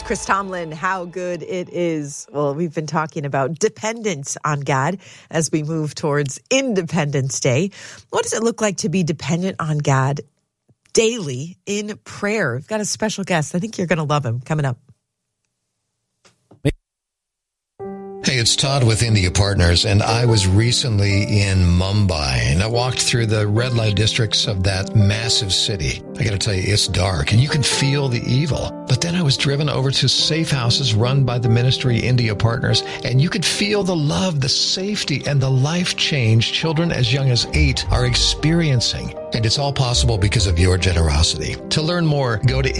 Chris Tomlin, how good it is. Well, we've been talking about dependence on God as we move towards Independence Day. What does it look like to be dependent on God daily in prayer? We've got a special guest. I think you're going to love him coming up. Hey, it's Todd with India Partners, and I was recently in Mumbai, and I walked through the red light districts of that massive city. I got to tell you, it's dark, and you can feel the evil. But then I was driven over to safe houses run by the ministry India Partners, and you could feel the love, the safety, and the life change children as young as 8 are experiencing. And it's all possible because of your generosity. To learn more, go to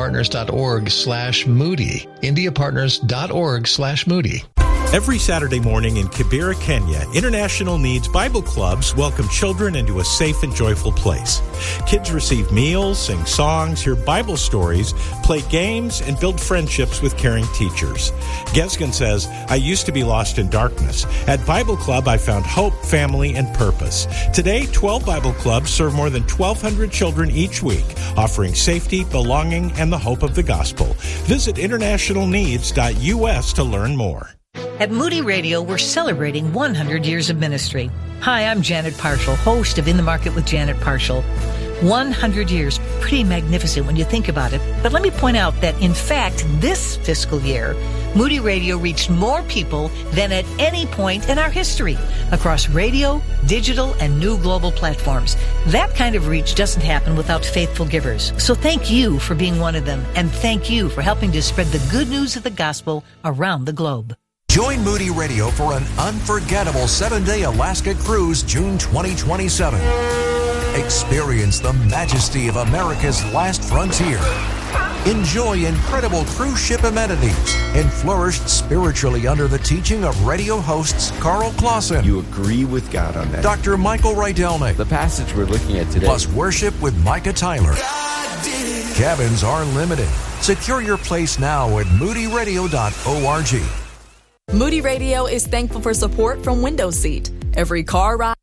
indiapartners.org/Moody. indiapartners.org/Moody. Every Saturday morning in Kibera, Kenya, International Needs Bible Clubs welcome children into a safe and joyful place. Kids receive meals, sing songs, hear Bible stories, play games, and build friendships with caring teachers. Gesgen says, I used to be lost in darkness. At Bible Club, I found hope, family, and purpose. Today, 12 Bible Clubs serve more than 1,200 children each week, offering safety, belonging, and the hope of the gospel. Visit internationalneeds.us to learn more. At Moody Radio, we're celebrating 100 years of ministry. Hi, I'm Janet Parshall, host of In the Market with Janet Parshall. 100 years, pretty magnificent when you think about it. But let me point out that, in fact, this fiscal year, Moody Radio reached more people than at any point in our history across radio, digital, and new global platforms. That kind of reach doesn't happen without faithful givers. So thank you for being one of them, and thank you for helping to spread the good news of the gospel around the globe. Join Moody Radio for an unforgettable 7-day Alaska cruise June 2027. Experience the majesty of America's last frontier. Enjoy incredible cruise ship amenities and flourish spiritually under the teaching of radio hosts Carl Clausen. You agree with God on that. Dr. Michael Rydelnik. The passage we're looking at today. Plus worship with Micah Tyler. Cabins are limited. Secure your place now at moodyradio.org. Moody Radio is thankful for support from Windows Seat. Every car ride,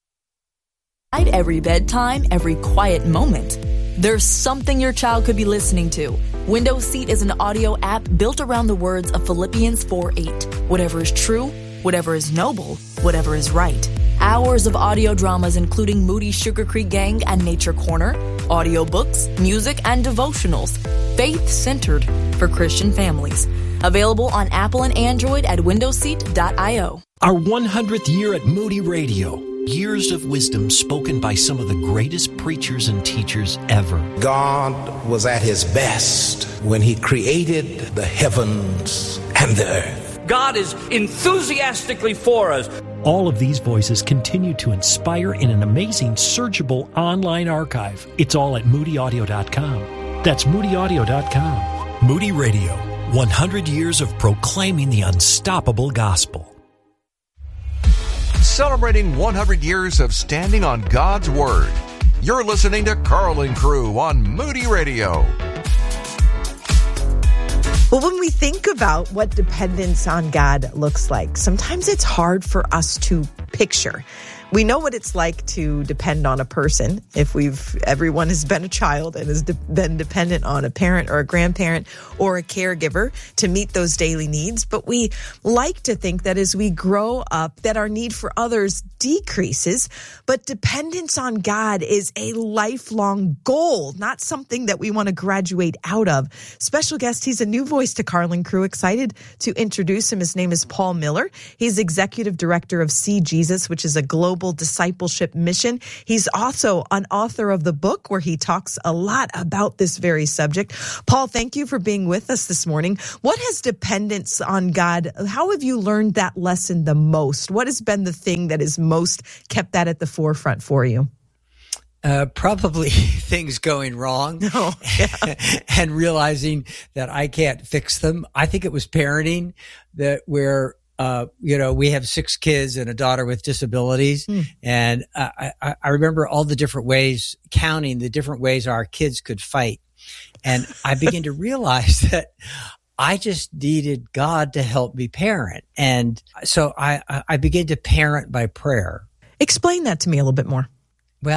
every bedtime, every quiet moment. There's something your child could be listening to. Windows Seat is an audio app built around the words of Philippians 4:8. Whatever is true, whatever is noble, whatever is right. Hours of audio dramas including Moody's Sugar Creek Gang and Nature Corner, audiobooks, music, and devotionals. Faith-centered for Christian families. Available on Apple and Android at windowseat.io. Our 100th year at Moody Radio. Years of wisdom spoken by some of the greatest preachers and teachers ever. God was at his best when he created the heavens and the earth. God is enthusiastically for us. All of these voices continue to inspire in an amazing searchable online archive. It's all at moodyaudio.com. That's moodyaudio.com. Moody Radio. 100 years of proclaiming the unstoppable gospel. Celebrating 100 years of standing on God's Word. You're listening to Carl and Crew on Moody Radio. Well, when we think about what dependence on God looks like, sometimes it's hard for us to picture. We know what it's like to depend on a person. If everyone has been a child and has been dependent on a parent or a grandparent or a caregiver to meet those daily needs. But we like to think that as we grow up, that our need for others decreases. But dependence on God is a lifelong goal, not something that we want to graduate out of. Special guest, he's a new voice to Carl and Crew. Excited to introduce him. His name is Paul Miller. He's executive director of See Jesus, which is a global discipleship mission. He's also an author of the book where he talks a lot about this very subject. Paul, thank you for being with us this morning. What has dependence on God, how have you learned that lesson the most? What has been the thing that has most kept that at the forefront for you? Probably things going wrong and realizing that I can't fix them. I think it was parenting that where we have 6 kids and a daughter with disabilities. And I remember all the different ways, counting the different ways our kids could fight. And I began to realize that I just needed God to help me parent. And so I began to parent by prayer. Explain that to me a little bit more. Well,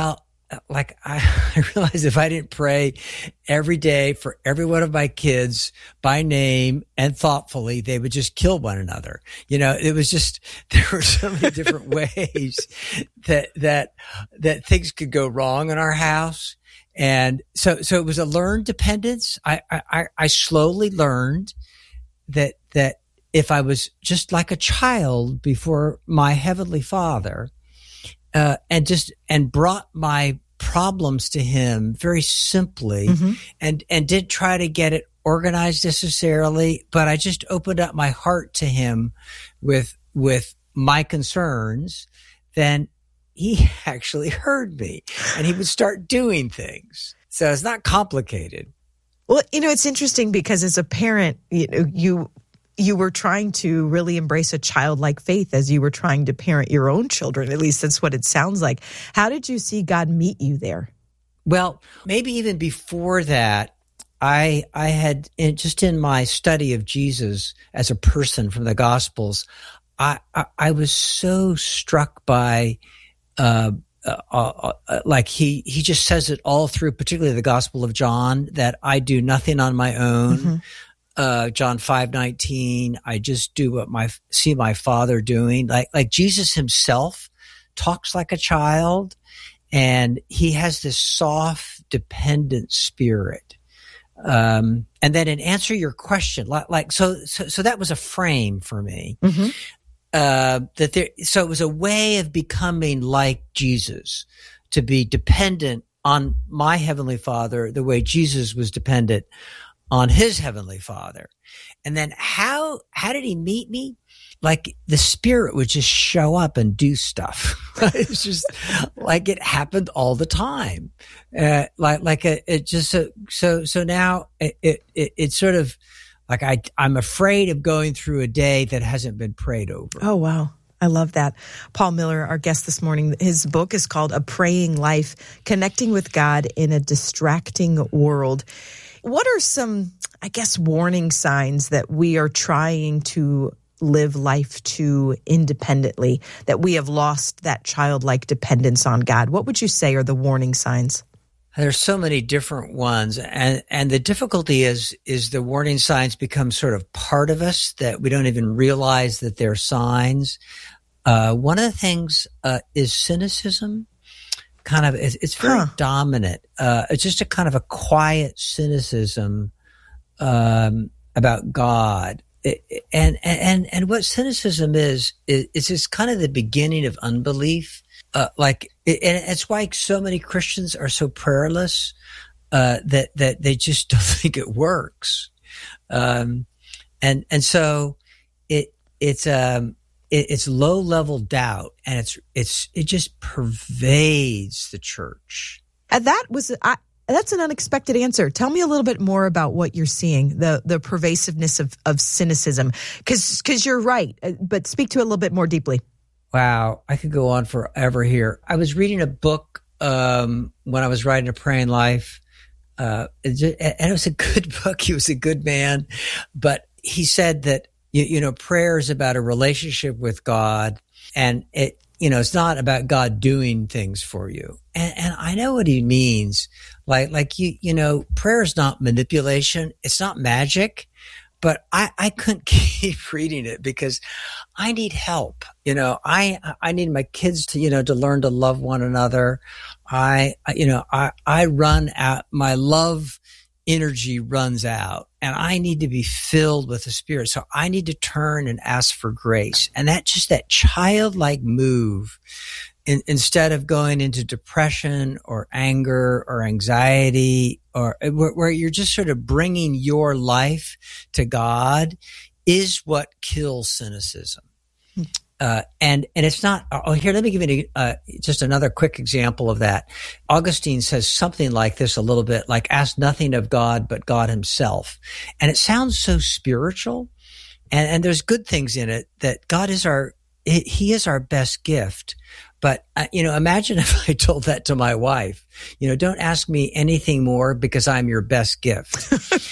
I realized if I didn't pray every day for every one of my kids by name and thoughtfully, they would just kill one another. It was just, there were so many different ways that things could go wrong in our house. And so it was a learned dependence. I slowly learned that if I was just like a child before my Heavenly Father, and brought my problems to him very simply, and didn't try to get it organized necessarily, but I just opened up my heart to him with my concerns, then he actually heard me and he would start doing things. So it's not complicated. Well, it's interesting because as a parent, you were trying to really embrace a childlike faith as you were trying to parent your own children. At least that's what it sounds like. How did you see God meet you there? Well, maybe even before that, I had, in my study of Jesus as a person from the Gospels, I was so struck by, like he just says it all through, particularly the Gospel of John, that I do nothing on my own. John 5:19, I just do what see my Father doing. Like Jesus himself talks like a child, and he has this soft, dependent spirit. And then in answer your question, so that was a frame for me. So it was a way of becoming like Jesus, to be dependent on my Heavenly Father the way Jesus was dependent on his Heavenly Father. And then how did he meet me? Like the Spirit would just show up and do stuff. It's just like it happened all the time. So now it's sort of like I'm afraid of going through a day that hasn't been prayed over. Oh, wow. I love that. Paul Miller, our guest this morning, his book is called A Praying Life, Connecting with God in a Distracting World. What are some, warning signs that we are trying to live life too independently, that we have lost that childlike dependence on God? What would you say are the warning signs? There's so many different ones. And the difficulty is the warning signs become sort of part of us that we don't even realize that they're signs. One of the things is cynicism. It's very dominant. It's just a kind of a quiet cynicism about God. And what cynicism is just kind of the beginning of unbelief. And it's why so many Christians are so prayerless, that they just don't think it works. And so it's low level doubt, and it just pervades the church. And that's an unexpected answer. Tell me a little bit more about what you're seeing, the pervasiveness of cynicism, because you're right, but speak to it a little bit more deeply. Wow, I could go on forever here. I was reading a book when I was writing A Praying Life, and it was a good book. He was a good man, but he said that prayer is about a relationship with God, and it's not about God doing things for you. And I know what he means. Prayer is not manipulation. It's not magic. But I couldn't keep reading it because I need help. I need my kids to, to learn to love one another. I run out, my love energy runs out, and I need to be filled with the Spirit. So I need to turn and ask for grace. And that childlike move, instead of going into depression or anger or anxiety, or where you're just sort of bringing your life to God, is what kills cynicism. And it's not, here, let me give you just another quick example of that. Augustine says something like this a little bit, like, ask nothing of God but God himself. And it sounds so spiritual, and there's good things in it, that God is he is our best gift. But, imagine if I told that to my wife, don't ask me anything more because I'm your best gift.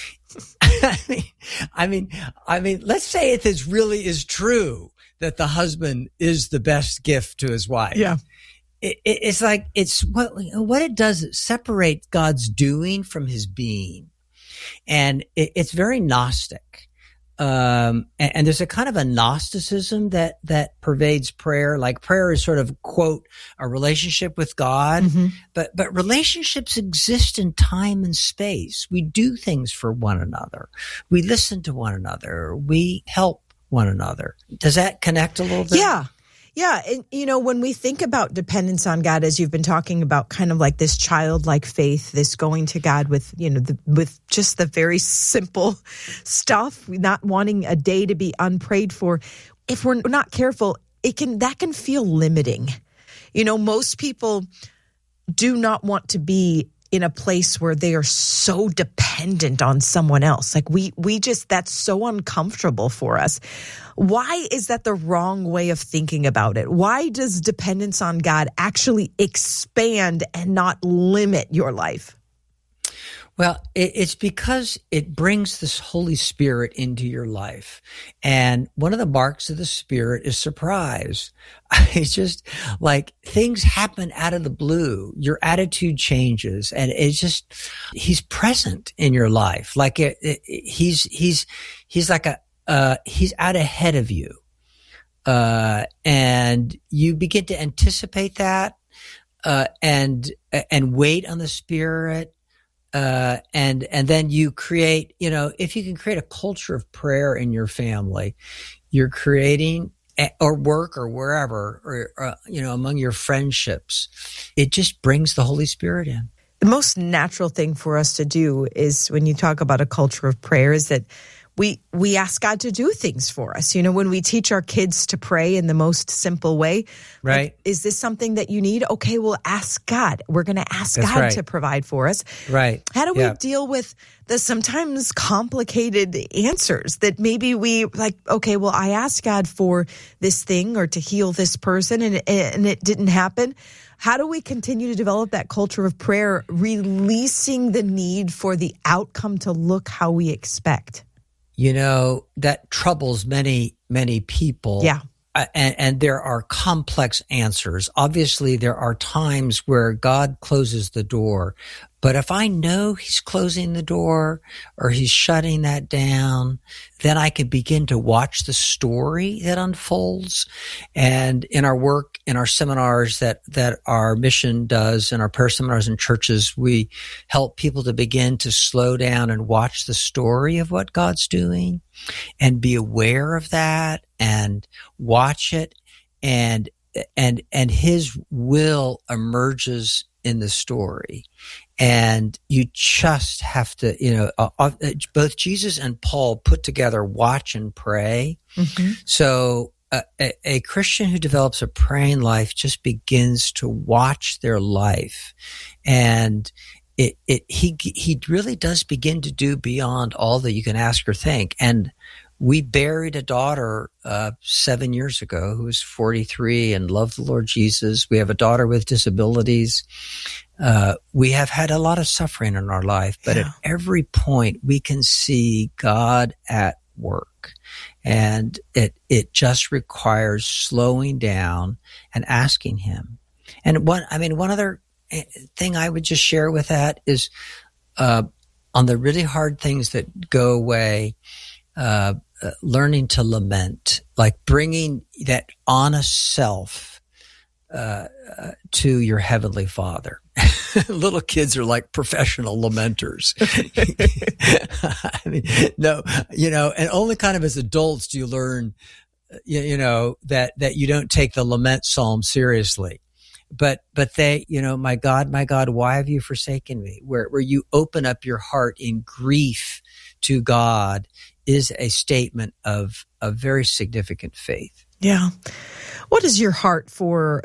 I mean, let's say if this really is true, that the husband is the best gift to his wife. Yeah. it's like, it's what it does, it separates God's doing from his being. And it's very Gnostic. And there's a kind of a Gnosticism that pervades prayer. Like prayer is sort of, quote, a relationship with God. Mm-hmm. But relationships exist in time and space. We do things for one another. We listen to one another. We help one another. Does that connect a little bit? Yeah. Yeah. And, when we think about dependence on God, as you've been talking about, kind of like this childlike faith, this going to God with, with just the very simple stuff, not wanting a day to be unprayed for. If we're not careful, that can feel limiting. Most people do not want to be in a place where they are so dependent on someone else. Like we just, that's so uncomfortable for us. Why is that the wrong way of thinking about it? Why does dependence on God actually expand and not limit your life? Well, it's because it brings this Holy Spirit into your life. And one of the marks of the Spirit is surprise. It's just like things happen out of the blue. Your attitude changes, and it's just, he's present in your life. Like he's like he's out ahead of you. And you begin to anticipate that, and wait on the Spirit. And then you create, if you can create a culture of prayer in your family, you're creating, or work or wherever, or among your friendships, it just brings the Holy Spirit in. The most natural thing for us to do is, when you talk about a culture of prayer, is that we ask God to do things for us. When we teach our kids to pray in the most simple way, right? Like, is this something that you need? Okay, we'll ask God. We're going to ask God to provide for us. Right. How do we deal with the sometimes complicated answers that maybe we like, okay, well, I asked God for this thing or to heal this person and it didn't happen. How do we continue to develop that culture of prayer, releasing the need for the outcome to look how we expect? That troubles many, many people. Yeah. And there are complex answers. Obviously, there are times where God closes the door. But if I know he's closing the door or he's shutting that down, then I can begin to watch the story that unfolds. And in our work, in our seminars that our mission does, in our prayer seminars in churches, we help people to begin to slow down and watch the story of what God's doing and be aware of that and watch it. And his will emerges in the story. And you just have to, both Jesus and Paul put together watch and pray. Mm-hmm. So a Christian who develops a praying life just begins to watch their life. And he really does begin to do beyond all that you can ask or think. And we buried a daughter 7 years ago who was 43 and loved the Lord Jesus. We have a daughter with disabilities. We have had a lot of suffering in our life, but at every point we can see God at work. And it just requires slowing down and asking him. And one other thing I would just share with that is on the really hard things that go away, learning to lament, like bringing that honest self to your Heavenly Father. Little kids are like professional lamenters. And only kind of as adults do you learn, that you don't take the lament psalm seriously. But they, my God, why have you forsaken me? Where you open up your heart in grief to God is a statement of a very significant faith. Yeah. What is your heart for